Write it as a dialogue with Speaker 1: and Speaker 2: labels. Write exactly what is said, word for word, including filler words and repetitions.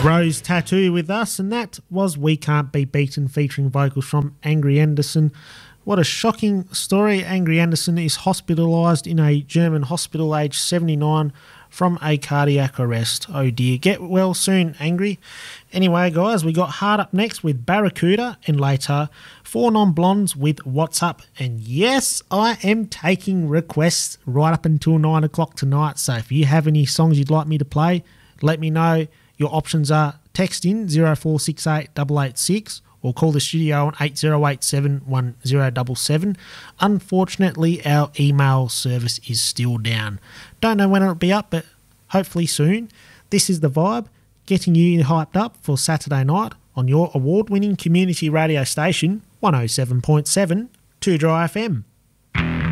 Speaker 1: Rose Tattoo with us, and that was We Can't Be Beaten, featuring vocals from Angry Anderson. What a shocking story. Angry Anderson is hospitalised in a German hospital, aged seventy-nine, from a cardiac arrest. Oh dear. Get well soon, Angry. Anyway, guys, we got Hard up next with Barracuda, and later Four Non-Blondes with What's Up. And yes, I am taking requests right up until nine o'clock tonight, so if you have any songs you'd like me to play, let me know. Your options are text in zero four six eight eight eight six or call the studio on eight zero eight seven one zero seven seven. Unfortunately, our email service is still down. Don't know when it'll be up, but hopefully soon. This is The Vibe, getting you hyped up for Saturday night on your award-winning community radio station, one oh seven point seven, two Dry F M.